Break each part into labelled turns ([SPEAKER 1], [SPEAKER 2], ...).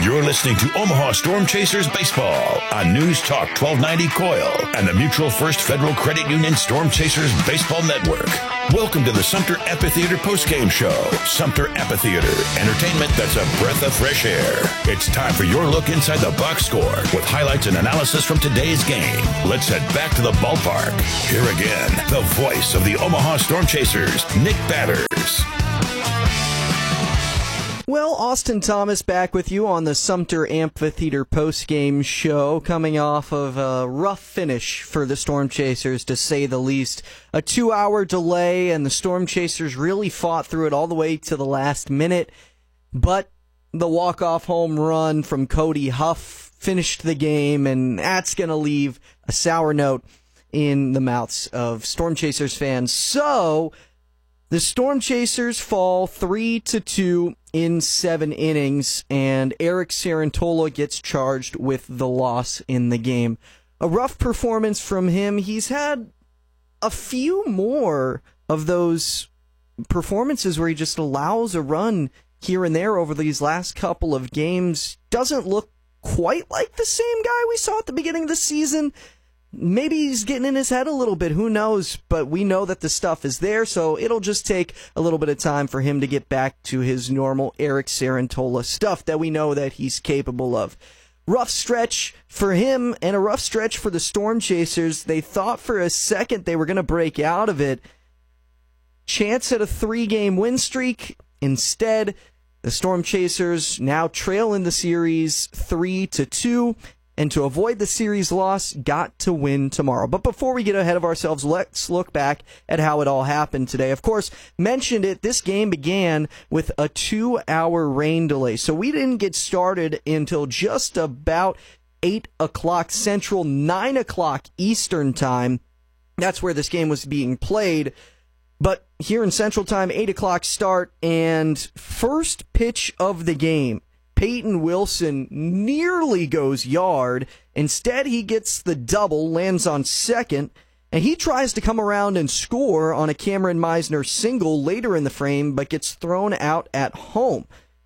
[SPEAKER 1] You're listening to Omaha Storm Chasers Baseball on News Talk 1290 COIL and the Mutual First Federal Credit Union Storm Chasers Baseball Network. Welcome to the Sumter Amphitheater postgame show. Sumter Amphitheater, entertainment that's a breath of fresh air. It's time for your look inside the box score with highlights and analysis from today's game. Let's head back to the ballpark. Here again, the voice of the Omaha Storm Chasers, Nick Batters.
[SPEAKER 2] Well, Austin Thomas back with you on the Sumter Amphitheater postgame show, coming off of a rough finish for the Storm Chasers, to say the least. A 2-hour delay, and the Storm Chasers really fought through it all the way to the last minute, but the walk-off home run from Cody Huff finished the game, and that's going to leave a sour note in the mouths of Storm Chasers fans. So the Storm Chasers fall 3-2 in 7 innings, and Eric Cerantola gets charged with the loss in the game. A rough performance from him. He's had a few more of those performances where he just allows a run here and there over these last couple of games. Doesn't look quite like the same guy we saw at the beginning of the season. Maybe he's getting in his head a little bit, who knows, but we know that the stuff is there, so it'll just take a little bit of time for him to get back to his normal Eric Cerantola stuff that we know that he's capable of. Rough stretch for him and a rough stretch for the Storm Chasers. They thought for a second they were going to break out of it. Chance at a 3-game win streak. Instead, the Storm Chasers now trail in the series 3-2. And to avoid the series loss, got to win tomorrow. But before we get ahead of ourselves, let's look back at how it all happened today. Of course, mentioned it, this game began with a 2-hour rain delay. So we didn't get started until just about 8 o'clock Central, 9 o'clock Eastern time. That's where this game was being played. But here in Central time, 8 o'clock start, and first pitch of the game, Peyton Wilson nearly goes yard. Instead, he gets the double, lands on second, and he tries to come around and score on a Cameron Meisner single later in the frame, but gets thrown out at home.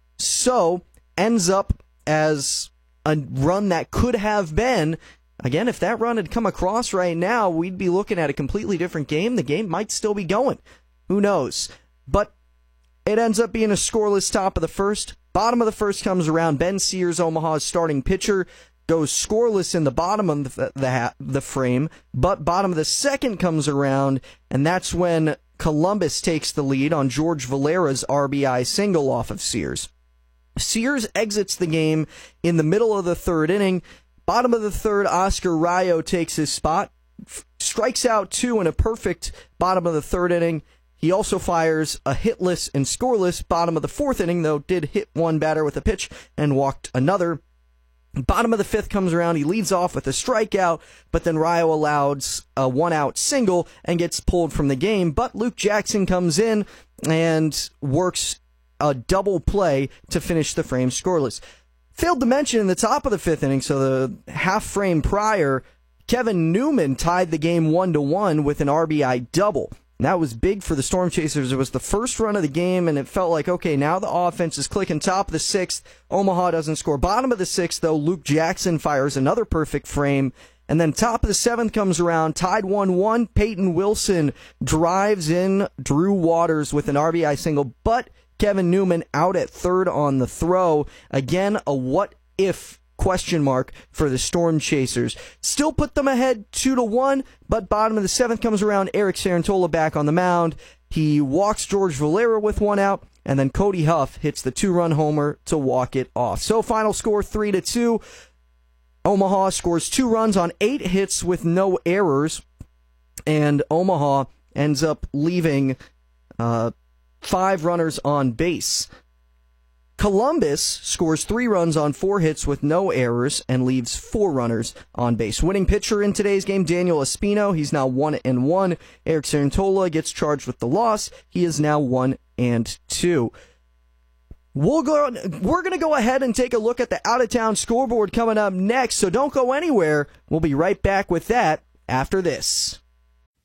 [SPEAKER 2] So, ends up as a run that could have been. Again, if that run had come across right now, we'd be looking at a completely different game. The game might still be going. Who knows? But it ends up being a scoreless top of the first. Bottom of the first comes around. Ben Sears, Omaha's starting pitcher, goes scoreless in the bottom of the frame, but bottom of the second comes around, and that's when Columbus takes the lead on George Valera's RBI single off of Sears. Sears exits the game in the middle of the third inning. Bottom of the third, Oscar Rayo takes his spot, strikes out 2 in a perfect bottom of the third inning. He also fires a hitless and scoreless bottom of the fourth inning, though did hit one batter with a pitch and walked another. Bottom of the fifth comes around. He leads off with a strikeout, but then Rayo allows a 1-out single and gets pulled from the game. But Luke Jackson comes in and works a double play to finish the frame scoreless. Failed to mention in the top of the fifth inning, so the half frame prior, Kevin Newman tied the game 1-1 with an RBI double. That was big for the Storm Chasers. It was the first run of the game, and it felt like, okay, now the offense is clicking. Top of the sixth, Omaha doesn't score. Bottom of the sixth, though, Luke Jackson fires another perfect frame. And then top of the seventh comes around, tied 1-1. Peyton Wilson drives in Drew Waters with an RBI single, but Kevin Newman out at third on the throw. Again, a what-if question mark for the Storm Chasers. Still put them ahead 2-1, but bottom of the seventh comes around. Eric Cerantola back on the mound. He walks George Valera with 1 out, and then Cody Huff hits the 2-run homer to walk it off. So final score 3-2. Omaha scores 2 runs on 8 hits with no errors, and Omaha ends up leaving 5 runners on base. Columbus scores 3 runs on 4 hits with no errors and leaves 4 runners on base. Winning pitcher in today's game, Daniel Espino. He's now 1-1. Eric Cerantola gets charged with the loss. He is now 1-2. We're going to go ahead and take a look at the out-of-town scoreboard coming up next, so don't go anywhere. We'll be right back with that after this.